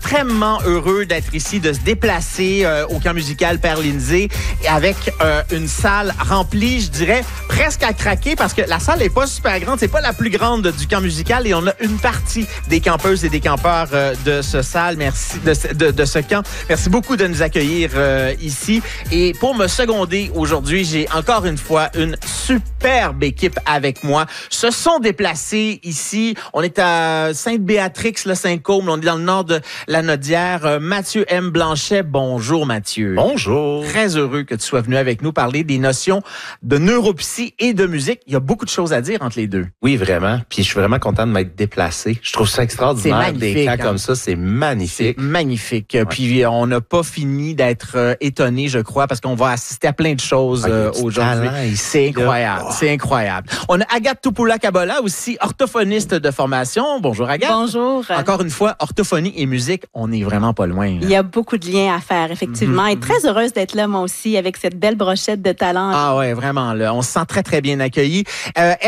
extrêmement heureux d'être ici, de se déplacer au camp musical Père Lindsay avec une salle remplie, je dirais, presque à craquer parce que la salle n'est pas super grande. C'est pas la plus grande du camp musical et on a une partie des campeuses et des campeurs de ce salle. Merci de ce camp. Merci beaucoup de nous accueillir ici. Et pour me seconder aujourd'hui, j'ai encore une fois une superbe équipe avec moi. Se sont déplacés ici. On est à Sainte-Béatrix-le-Saint-Côme. On est dans le nord de la Nodière. Mathieu M. Blanchet. Bonjour, Mathieu. Bonjour. Très heureux que tu sois venu avec nous parler des notions de neuropsy et de musique. Il y a beaucoup de choses à dire entre les deux. Oui, vraiment. Puis je suis vraiment content de m'être déplacé. Je trouve ça extraordinaire. C'est magnifique, des camps comme ça, c'est magnifique. C'est magnifique. Ouais. Puis on n'a pas fini d'être étonnés, je crois, parce qu'on va assister à plein de choses aujourd'hui. C'est incroyable. Oh. C'est incroyable. On a Agathe Tupula-Kabola aussi, orthophoniste de formation. Bonjour Agathe. Bonjour. Encore une fois, orthophonie et musique, on n'est vraiment pas loin. Là. Il y a beaucoup de liens à faire, effectivement. Et très heureuse d'être là, moi aussi, avec cette belle brochette de talent. Ah ouais, vraiment. Là, on se sent très, très bien accueillis.